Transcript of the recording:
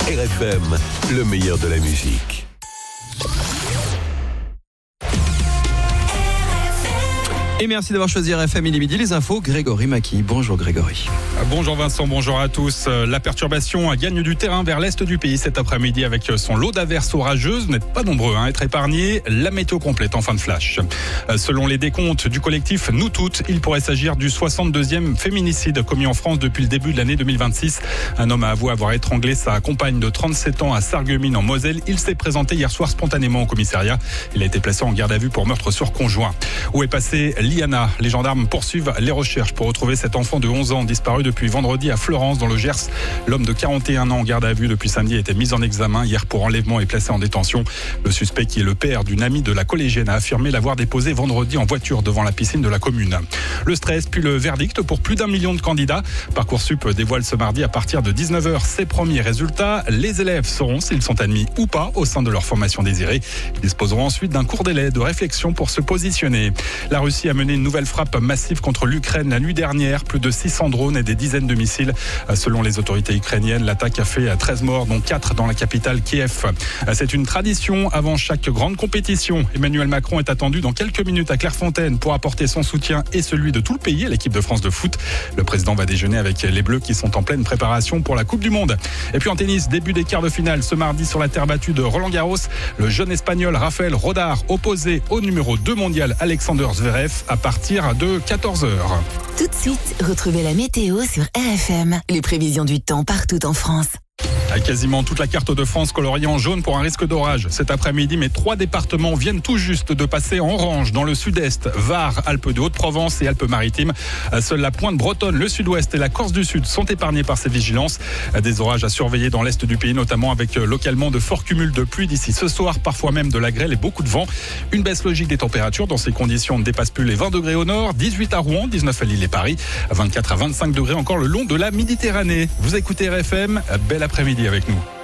RFM, le meilleur de la musique. Et merci d'avoir choisi RFM, il est midi, les infos, Grégory Maki. Bonjour Grégory. Bonjour Vincent, bonjour à tous. La perturbation gagne du terrain vers l'est du pays cet après-midi avec son lot d'averses orageuses. Vous n'êtes pas nombreux à être épargnés. La météo complète en fin de flash. Selon les décomptes du collectif Nous Toutes, il pourrait s'agir du 62e féminicide commis en France depuis le début de l'année 2026. Un homme a avoué avoir étranglé sa compagne de 37 ans à Sarreguemines en Moselle. Il s'est présenté hier soir spontanément au commissariat. Il a été placé en garde à vue pour meurtre sur conjoint. Où est passé Liana? Les gendarmes poursuivent les recherches pour retrouver cet enfant de 11 ans disparu depuis vendredi à Fleurance dans le Gers. L'homme de 41 ans en garde à vue depuis samedi a été mis en examen hier pour enlèvement et placé en détention. Le suspect, qui est le père d'une amie de la collégienne, a affirmé l'avoir déposé vendredi en voiture devant la piscine de la commune. Le stress puis le verdict pour plus d'1 million de candidats. Parcoursup dévoile ce mardi à partir de 19h ses premiers résultats. Les élèves sauront s'ils sont admis ou pas au sein de leur formation désirée. Ils disposeront ensuite d'un court délai de réflexion pour se positionner. La Russie a mené une nouvelle frappe massive contre l'Ukraine la nuit dernière. Plus de 600 drones et des dizaines de missiles. Selon les autorités ukrainiennes, l'attaque a fait 13 morts, dont 4 dans la capitale Kiev. C'est une tradition avant chaque grande compétition. Emmanuel Macron est attendu dans quelques minutes à Clairefontaine pour apporter son soutien et celui de tout le pays à l'équipe de France de foot. Le président va déjeuner avec les Bleus qui sont en pleine préparation pour la Coupe du Monde. Et puis en tennis, début des quarts de finale ce mardi sur la terre battue de Roland-Garros. Le jeune espagnol Rafael Rodar opposé au numéro 2 mondial Alexander Zverev à partir de 14h. Tout de suite, retrouvez la météo sur RFM. Les prévisions du temps partout en France. Quasiment toute la carte de France coloriée en jaune pour un risque d'orage cet après-midi, mais 3 départements viennent tout juste de passer en orange dans le sud-est, Var, Alpes de Haute-Provence et Alpes-Maritimes. Seule la pointe bretonne, le sud-ouest et la Corse du Sud sont épargnés par ces vigilances. Des orages à surveiller dans l'est du pays, notamment avec localement de forts cumuls de pluie d'ici ce soir, parfois même de la grêle et beaucoup de vent. Une baisse logique des températures dans ces conditions ne dépasse plus les 20 degrés au nord, 18 à Rouen, 19 à Lille et Paris, 24 à 25 degrés encore le long de la Méditerranée. Vous écoutez RFM, bel après-midi avec nous.